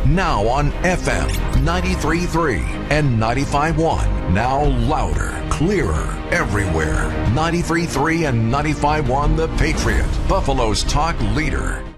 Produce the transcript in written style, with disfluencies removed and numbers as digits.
Now on FM 93.3 and 95.1. Now louder, clearer, everywhere. 93.3 and 95.1 The Patriot, Buffalo's talk leader.